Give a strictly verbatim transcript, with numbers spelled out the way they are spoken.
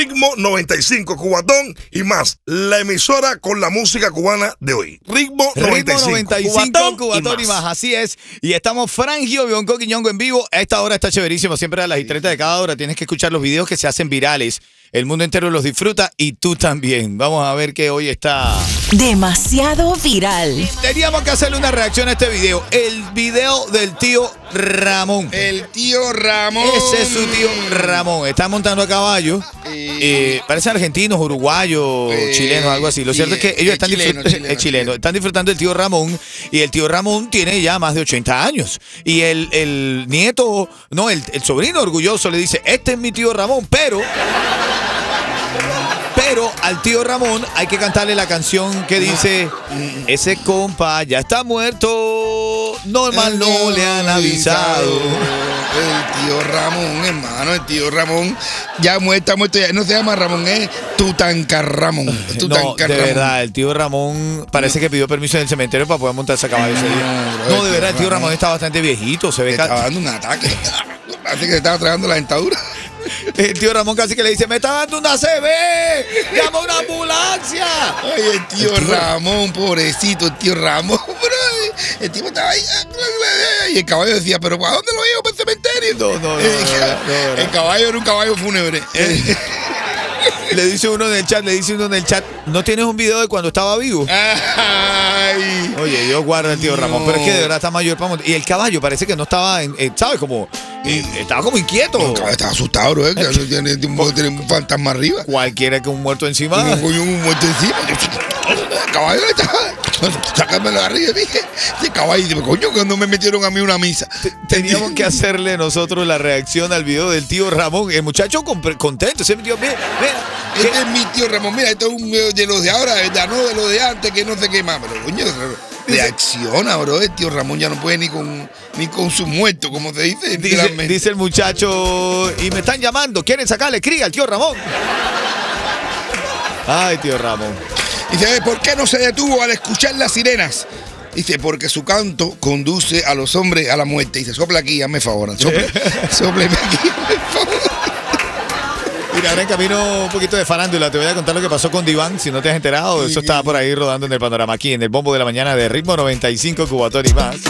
Ritmo noventa y cinco, Cubatón y más. La emisora con la música cubana de hoy. Ritmo noventa y cinco, Ritmo noventa y cinco Cubatón, Cubatón y, y más. más. Así es. Y estamos Frangio, Bionco, Quiñongo en vivo. A esta hora está chéverísimo. Siempre a las y treinta de cada hora tienes que escuchar los videos que se hacen virales. El mundo entero los disfruta y tú también. Vamos a ver que hoy está demasiado viral. Teníamos que hacerle una reacción a este video. El video del tío Ramón. El tío Ramón. Ese es su tío Ramón. Está montando a caballo. Eh, Eh, parecen argentinos, uruguayos, eh, chilenos, algo así. Lo sí, cierto es que es ellos están chileno, disfrutando. chileno, Es chileno. chileno. Están disfrutando del tío Ramón. Y el tío Ramón tiene ya más de ochenta años. Y el, el nieto, no, el, el sobrino orgulloso le dice: este es mi tío Ramón, pero. Pero al tío Ramón hay que cantarle la canción que dice: ese compa ya está muerto, normal no le han avisado. El tío Ramón, hermano, el tío Ramón ya muerto, muerto, ya no se llama Ramón, es Tutankarramón. No, de Tutankarramón. verdad, el tío Ramón parece que pidió permiso en el cementerio para poder montarse a caballo ese día. No, No, de verdad, el tío Ramón Ramón está bastante viejito, se ve Le ca- estaba dando un ataque. Parece que le estaba tragando la dentadura. El tío Ramón casi que le dice: me está dando una C B, llama una ambulancia. Ay, el tío, El tío- Ramón, pobrecito, el tío Ramón. Pero el tipo estaba ahí. Y el caballo decía: ¿pero para dónde lo llevo? ¿Para el cementerio? No, no, no, El, no, no, no. el caballo era un caballo fúnebre. Le dice uno en el chat, le dice uno en el chat: ¿no tienes un video de cuando estaba vivo? Ay. Oye, Dios guarda al tío Ramón, No. pero es que de verdad está mayor para montar. Y el caballo parece que no estaba, en, en- ¿sabes? Como, eh, estaba como inquieto. El caballo estaba asustado, bro. Que tiene, tiene, tiene un fantasma arriba. Cualquiera que un muerto encima. Un coño, un muerto encima. El caballo le estaba. Sácamelo de arriba, dije. Ese caballo, dice: coño, cuando me metieron a mí una misa. Teníamos que hacerle nosotros la reacción al video del tío Ramón. El muchacho compre- contento. Ese tío, mira, mira. Este es mi tío Ramón. Mira, esto es un video de los de ahora, ¿verdad? No de los de antes, que no sé qué más. Pero, coño, reacciona, bro. El tío Ramón ya no puede ni con, ni con su muerto, como se dice. Dice, literalmente. dice el muchacho: y me están llamando, quieren sacarle cría al tío Ramón. Ay, tío Ramón. Dice: ¿por qué no se detuvo al escuchar las sirenas? Dice: porque su canto conduce a los hombres a la muerte. Dice: sopla aquí, hazme favor. Sople, sopleme aquí, hazme favor. Mira, ahora en camino un poquito de farándula. Te voy a contar lo que pasó con Diván. Si no te has enterado, eso estaba por ahí rodando en el panorama aquí, en el bombo de la mañana de Ritmo noventa y cinco, Cubatón y más.